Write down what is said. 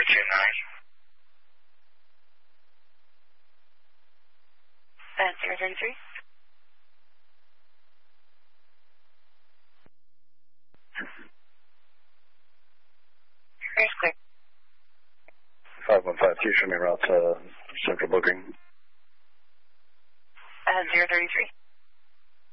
033. Very clear. 515, show me route to central booking. 033.